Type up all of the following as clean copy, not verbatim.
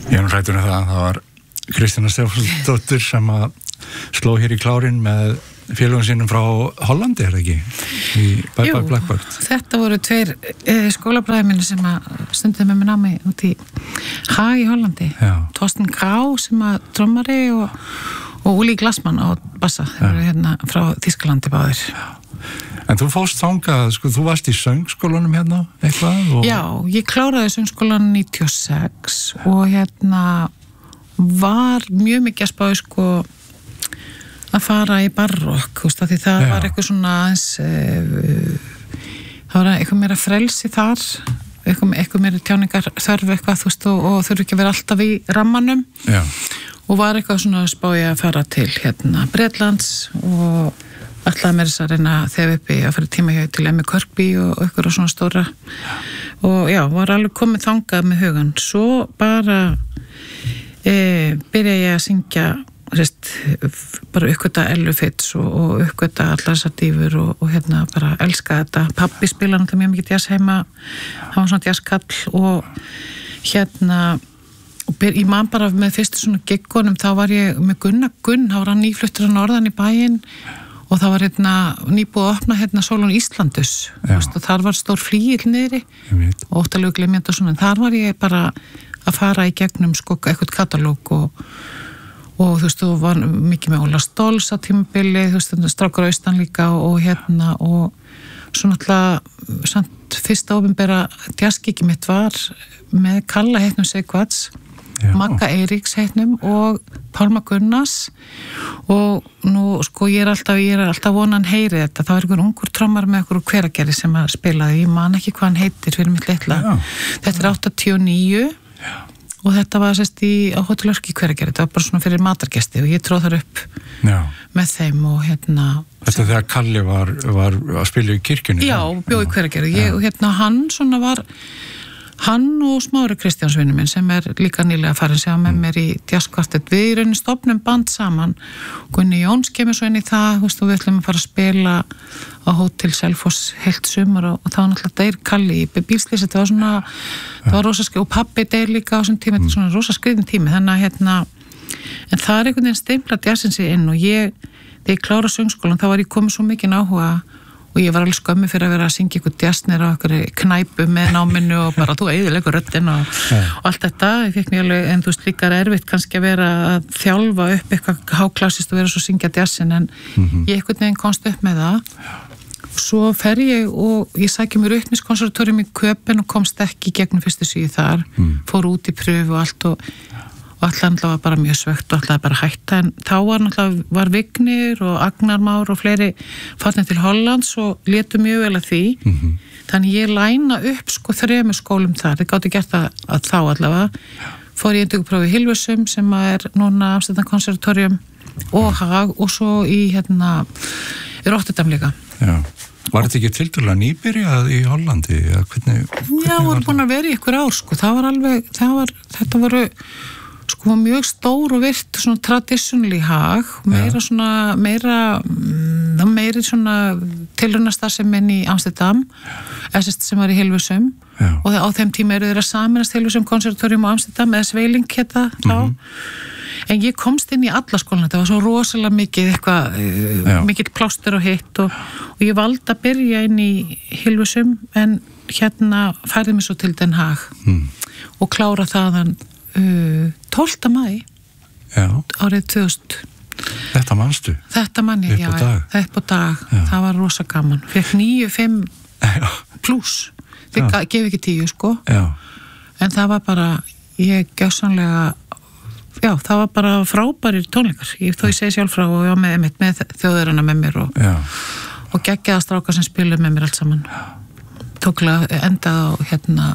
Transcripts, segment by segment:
Ég hrættur það var Kristjana Stefánsdóttir sem að sló hér í klárinn með félögum sínum frá Hollandi, það ekki? Í Bye Bye Blackbird. Þetta voru 2 skólabræður minni sem að stunduðu með mér námi út í Haag í Hollandi. Torsten Grá sem að trommari og Uli Glassmann á bassa. Þeir eru hérna frá Þýskalandi báðir. En þú fórst þangað, sko, þú varst í söngskólanum hérna eitthvað? Já, ég kláraði söngskólanum 96 og hérna var mjög mikið að spáði sko að fara í barokk, þú veist, því það var eitthvað svona það var eitthvað meira frelsi þar, eitthvað meira tjáningar þörf eitthvað, þú veist, og þurfi ekki að vera alltaf í rammanum. Já. Og var eitthvað svona að spája að fara til hérna Bretlands og ætlaði mér þess að reyna þegar uppi að fara tíma hjá til Emmy Kirkby og eitthvað svona stóra og já, var alveg komið þangað með hugan. Svo bara byrja ég að syngja bara uppgöta Ellu Fitz og uppgöta allar þessar dýfur og hérna bara elska þetta. Pabbi spilaði náttúrulega mjög mikið jazz heima, hann var svona jazzkall og hérna ég man bara með fyrstu svona giggunum, þá var ég með Gunnar Gunn, þá var hann nýfluttur á norðan í bæinn og það var hérna nýbúið að opna hérna Sólon Íslandus og þar var stór flýill niðri og óttalegu glemjandi og svona, en þar var ég bara að fara í gegnum sko eitthvað katalóg og þú veist, þú var mikið með Óla Stolz á tímabili, þú veist, Strákur Austan líka og hérna og svo náttúrulega samt fyrsta opinbera jazzgigi mitt var með Kalla heitnum Sigvarts, Magga Eiríks heitnum og Pálma Gunnars og nú sko ég er alltaf vonan heyri þetta, það var einhver ungur trommar með einhver Hveragerði sem að spilaði, ég man ekki hvað hann heitir fyrir mitt litla. Þetta er 89 og þetta var sérst á Hótel Örk í Hveragerði, þetta var bara svona fyrir matargesti og ég tróð þar upp með þeim og hérna. Þetta þegar Kalli var að spila í kirkjunni? Já, bjó í Hveragerði og hérna hann og Smári Kristjánsvinur minn sem er líka nýlega farin sem var með mér í jazzkvartett. Við í rauninni stofnum band saman. Gunni Jóns kemur svo inn í það, þú veist, og við ætlum að fara að spila á Hótel Selfoss heilt sumar og það var náttúrulega deyr Kalli í bílslýs, þetta var svona, það var rosaskriðin og pabbi deyr líka á þessum tíma, þetta er svona rosaskriðin tími, þannig að hérna, en það er einhvern veginn stimplað jazzins inn og þegar ég klára söngskólan, þá var ég komið svo mikinn áhuga og ég var alveg skömmi fyrir að vera að syngja ykkur jazznir á ykkur knæpu með náminu og bara þú eyðilegur röddin og allt þetta, ég fekk mjög alveg, en þú veist líka erfitt kannski að vera að þjálfa upp eitthvað háklassist og vera svo að syngja jazzin en ég einhvern veginn komst upp með það og svo fer ég og ég sækja mér Rytmisk-konservatórium í Köpen og komst ekki í gegnum fyrstu síðu þar, fór út í pröfu og allt og alltaf var bara mjög svegt og alltaf bara hætta en þá var Vignir og Agnar Már og fleiri farnir til Hollands og létu mjög vel að því þannig ég læna upp sko 3 skólum þar, þið gátu gert það að þá allavega fór ég endurprófi í Hilversum sem er núna Amsterdam konservatórium og Haag og svo í hérna í Rotterdam líka. Já. Var þetta ekki tiltölulega nýbyrjað í Hollandi? Já, voru búin að vera í ykkur ár sko, þetta voru sko mjög stór og virt svona traditionally Haag, meira svona tilraunastarfsemin í Amsterdam sem var í Hilversum og á þeim tíma eru þeirra saminast Hilversum konservatórium á Amsterdam eða Sveiling hérna þá en ég komst inn í alla skólana, þetta var svo rosalega mikið mikill plástur og hitt og ég valdi að byrja inn í Hilversum en hérna færði mig svo til Den Haag og klára þaðan 12. maí árið 2000. Þetta manstu? Þetta man ég, upp á dag. Það var rosa gaman. Fekk 9-5 pluss. Gef ekki 10 sko. En það var bara, ég gjörsamlega, það var bara frábærir tónleikar. Þó ég segi sjálf frá og ég var með þjóðurina með mér og geggjaða strákar sem spiluðu með mér allt saman. Tóklega endað á hérna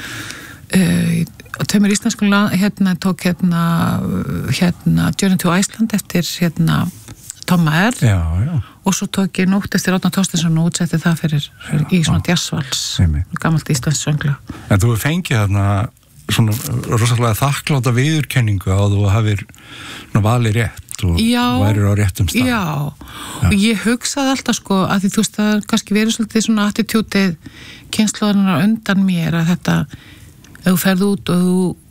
og tveimur íslenskum tók Journey to Iceland eftir Tomma R og svo tók ég Nótt eftir Árna Thorsteinsson og útsetti það fyrir í svona jazzvals gamalt íslensk söngla. En þú fengið þarna svona rosalega þakkláta viðurkenningu á þú hafir valið rétt og værir á réttum stað. Já, og ég hugsaði alltaf sko að því þú veist það kannski verið svolítið svona attitútið kynslóðarinnar undan mér að þetta ef þú ferð út og þú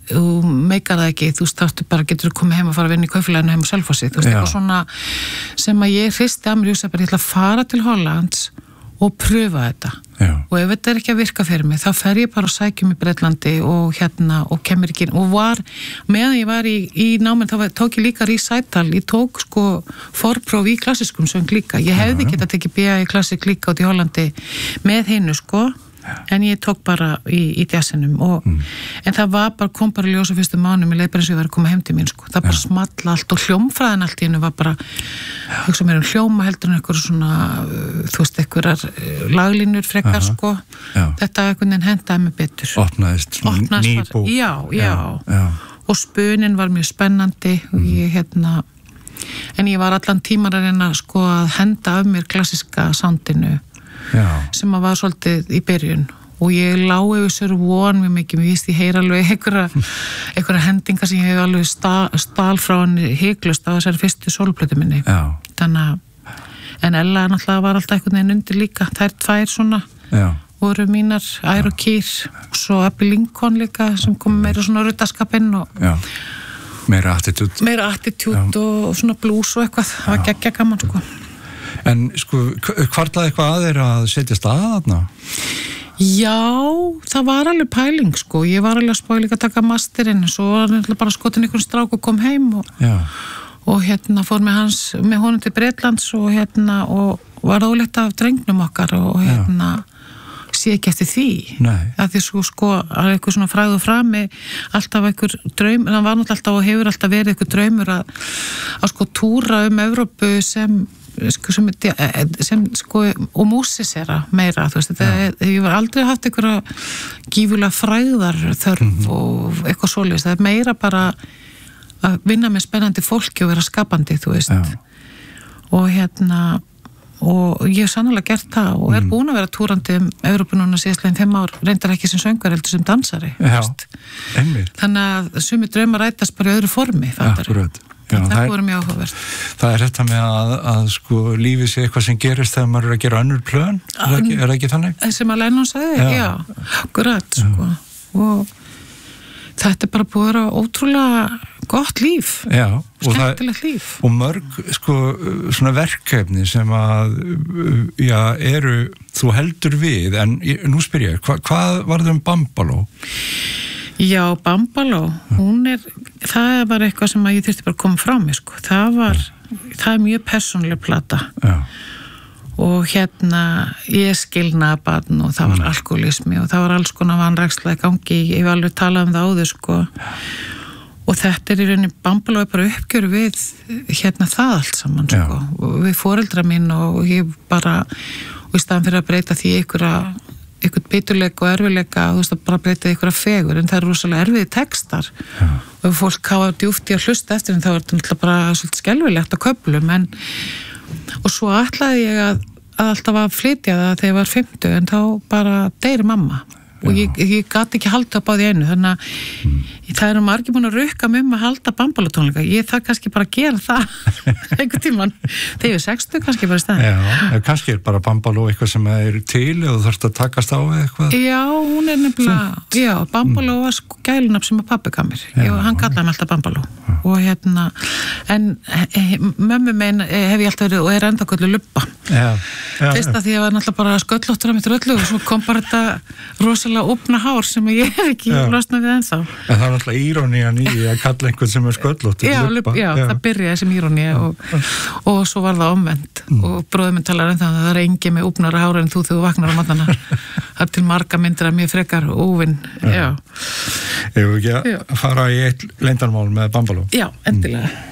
þú meikar það ekki, þú veist, bara getur komið heim og fara að vinna í kaupfélaginu heim á Selfossi, þú veist, eitthvað svona sem að ég hristi að mér, ég ætla að fara til Hollands og pröfa þetta. Já. Og ef þetta ekki að virka fyrir mig, þá fer ég bara og sækjum í Bretlandi og og kemur ekki inn. Og meðan ég var í náminn, þá tók ég líka recital, ég tók sko forpróf í klassiskum söng líka. Ég hefði getað tekið BA í klassik líka út í Hollandi með hinu sko, en ég tók bara í jazzinum en það kom bara ljósa fyrstu mánum, ég leið bara eins og ég var að koma heim til mín sko. Það bara smalla allt og hljómfræðin allt í hennu var bara, hugsa mér hljóma heldur en eitthvað svona, þú veist, einhverjar laglínur frekar sko. Þetta einhvern veginn hendaði mig betur. Opnaðist ný bók. Já. Og spunin var mjög spennandi og ég en ég var allan tímar að reyna sko að henda af mér klassiska soundinu. Já. Sem að var svolítið í byrjun og ég lá yfir sér von mjög mikið, mér víst ég heyr alveg einhverja hendingar sem ég hef alveg stál frá henni hiklaust á þessari fyrstu sólplötu minni. Já. Þannig en Ella náttúrulega var alltaf einhvern veginn undir líka, þær tvær svona voru mínar, Ær og Kýr og svo Abby Lincoln líka sem kom meira svona ruttaskapinn og meira attitút og svona blues og eitthvað, það var geggja gaman sko. En sko, hvarlaði eitthvað að þeir að setja stað þarna? Já, það var alveg pæling sko, ég var alveg að spá líka að taka masterinn, svo var hann bara skotin einhvern strák og kom heim og fór með honum til Bretlands og og var óleitt af drengnum okkar og sé ekki eftir því. Að því sko að eitthvað svona fræð og frami alltaf einhver draum, það var náttúrulega alltaf og hefur alltaf verið einhver draumur að sko túra Evrópu sem sko og músisera meira, þú veist, ég var aldrei haft einhverja gífulega fræðar þörf og eitthvað svoleiðis, það meira bara að vinna með spennandi fólki og vera skapandi, þú veist og ég hef sannlega gert það og búin að vera túrandi Evrópu núna síðastlegin 5 ár, reyndar ekki sem söngvar heldur sem dansari. Þannig að sumir draumar rætast bara í öðru formi, Akkurat. Það voru mjög áhugavert. Það þetta með að sko lífið sé eitthvað sem gerist þegar maður að gera önnur plön, er það ekki þannig? Sem að Lennon sagði, já, akkurat sko. Og þetta bara búið að vera ótrúlega gott líf, skemmtilegt líf. Og mörg sko svona verkefni sem að eru, þú heldur við, en nú spyr ég, hvað var það Bambaló? Já, Bambaló, það var eitthvað sem að ég þurfti bara að koma frá mig sko. Það er mjög persónuleg plata. Og ég skilnaði barn og það var alkoholismi og það var alls konar vanræksla í gangi, ég hef alveg talað það áður sko. Og þetta í rauninni, Bambaló bara uppgjör við það allt saman sko. Og við foreldra mín og ég bara, og í staðan fyrir að breyta því einhvern biturleika og erfileika, þú veist, að bara breyta einhverja fegur, en það eru rosalega erfiði textar og ef fólk hafa djúpt í að hlusta eftir en þá er þetta náttúrulega bara svolítið skelfilegt á köflum, og svo ætlaði ég að alltaf að flytja það þegar ég var 50, en þá bara deyri mamma og ég gat ekki halda upp á því einu, þannig að það margir búin að rukka mig að halda Bambaló-tónleika, ég þarf kannski bara að gera það einhvern tímann, þegar ég er 60 kannski bara í staðinn. Já, kannski bara Bambaló eitthvað sem til og þú þarfst að takast á eitthvað. Já, hún nefnilega, Bambaló var sko gælunafn sem að pabbi gaf mér, hann kallaði mig alltaf Bambaló og en mömmu mein hef ég alltaf verið og enda göllu Lubba. Fyrst að því ég var náttúrulega bara sköllóttur af mitt röllu og svo kom bara þetta rosalega opna hár sem ég hef ekki losnað við ennþá. En það er alltaf írónían í að kalla einhvern sem sköllóttur Lubba. Já, það byrjaði sem íróní og svo var það omvend og bróðir minn talar ennþá að það er engin með opnara hár en þú þegar þú vaknar á morgnana. Það er til marga myndir að mér frekar óvinn. Ef við ekki að fara í eitt leyndarmál með Bambaló. Já, endilega.